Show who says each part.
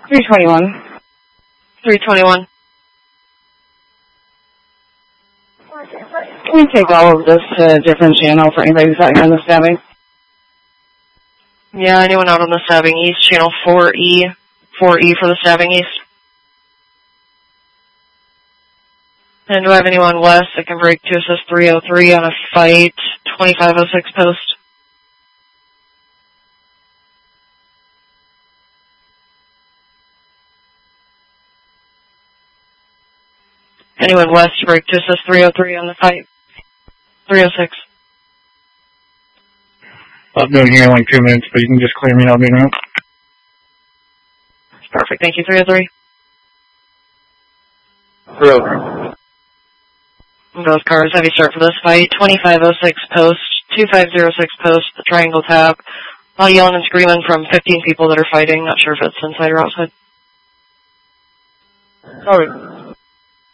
Speaker 1: 321.
Speaker 2: 321.
Speaker 1: Can we take all of this to a different channel for anybody who's out here on the stabbing?
Speaker 2: Yeah, anyone out on the stabbing east, channel 4E. 4E for the stabbing east. And do I have anyone west that can break to assist 303 on a fight, 2506 post? Anyone west to break to assist 303 on the fight, 306?
Speaker 3: I'll be here in like 2 minutes, but you can just clear me and I'll be around.
Speaker 2: Perfect, thank you, 303.
Speaker 3: 303.
Speaker 2: Both cars, heavy start for this fight, 2506 post, 2506 post, the triangle tap. All yelling and screaming from 15 people that are fighting, not sure if it's inside or outside.
Speaker 3: Oh,